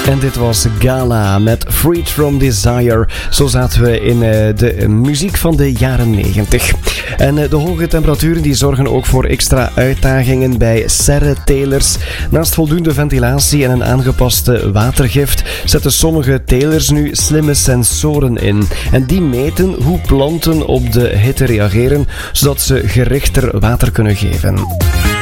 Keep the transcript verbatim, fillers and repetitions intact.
En dit was Gala met Freed From Desire. Zo zaten we in uh, de muziek van de jaren negentig. En uh, de hoge temperaturen die zorgen ook voor extra uitdagingen bij serretelers. Naast voldoende ventilatie en een aangepaste watergift zetten sommige telers nu slimme sensoren in. En die meten hoe planten op de hitte reageren, zodat ze gerichter water kunnen geven.